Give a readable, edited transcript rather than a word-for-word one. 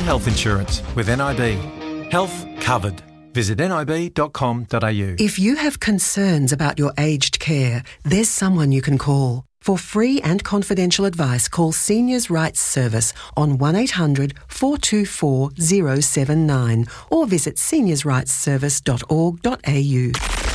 health insurance with NIB. Health covered. Visit nib.com.au. If you have concerns about your aged care, there's someone you can call. For free and confidential advice, call Seniors Rights Service on 1800 424 079 or visit seniorsrightsservice.org.au.